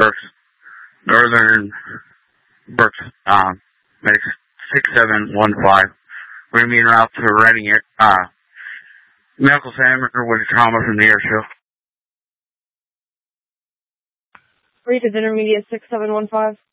Northern Berks, makes 6715. We're going to be en route to Reading, medical center with trauma from the air show. Read is intermediate 6715.